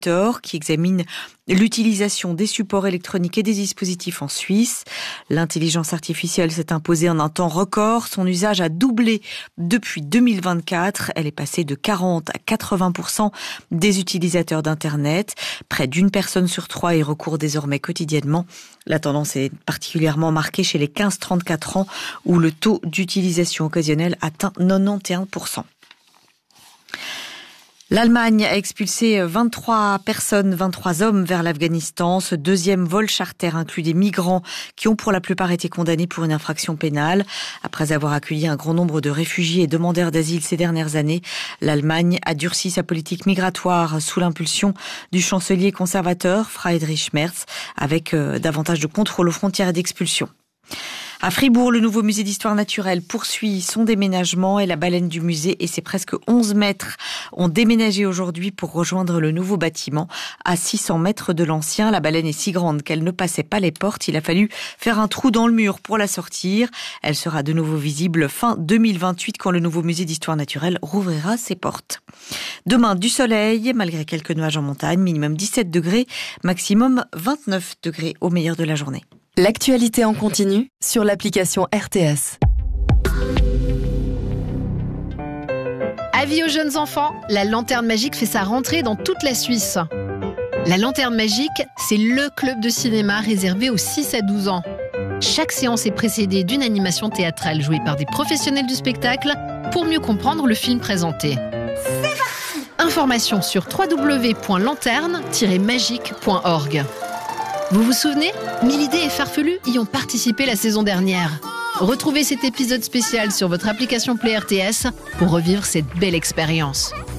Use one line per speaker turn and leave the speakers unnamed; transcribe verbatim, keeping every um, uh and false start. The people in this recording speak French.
qui examine l'utilisation des supports électroniques et des dispositifs en Suisse. L'intelligence artificielle s'est imposée en un temps record. Son usage a doublé depuis deux mille vingt-quatre. Elle est passée de quarante à quatre-vingts pour cent des utilisateurs d'Internet. Près d'une personne sur trois y recourt désormais quotidiennement. La tendance est particulièrement marquée chez les quinze trente-quatre ans où le taux d'utilisation occasionnelle atteint quatre-vingt-onze pour cent. L'Allemagne a expulsé vingt-trois personnes, vingt-trois hommes vers l'Afghanistan. Ce deuxième vol charter inclut des migrants qui ont pour la plupart été condamnés pour une infraction pénale. Après avoir accueilli un grand nombre de réfugiés et demandeurs d'asile ces dernières années, l'Allemagne a durci sa politique migratoire sous l'impulsion du chancelier conservateur Friedrich Merz, avec euh, davantage de contrôle aux frontières et d'expulsion. À Fribourg, le nouveau musée d'histoire naturelle poursuit son déménagement et la baleine du musée et ses presque onze mètres ont déménagé aujourd'hui pour rejoindre le nouveau bâtiment. À six cents mètres de l'ancien, la baleine est si grande qu'elle ne passait pas les portes. Il a fallu faire un trou dans le mur pour la sortir. Elle sera de nouveau visible fin deux mille vingt-huit quand le nouveau musée d'histoire naturelle rouvrira ses portes. Demain, du soleil, malgré quelques nuages en montagne, minimum dix-sept degrés, maximum vingt-neuf degrés au meilleur de la journée.
L'actualité en continu sur l'application R T S.
Avis aux jeunes enfants, la Lanterne Magique fait sa rentrée dans toute la Suisse. La Lanterne Magique, c'est le club de cinéma réservé aux six à douze ans. Chaque séance est précédée d'une animation théâtrale jouée par des professionnels du spectacle pour mieux comprendre le film présenté. C'est parti ! Informations sur w w w point lanterne tiret magique point org. Vous vous souvenez ? Milidé et Farfelu y ont participé la saison dernière. Retrouvez cet épisode spécial sur votre application Play R T S pour revivre cette belle expérience.